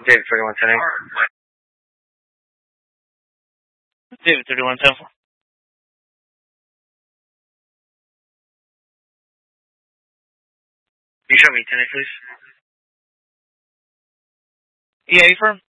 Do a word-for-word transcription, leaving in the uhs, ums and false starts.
David thirty-one ten. David thirty-one ten. Can you show me ten, please? Yeah, you firm?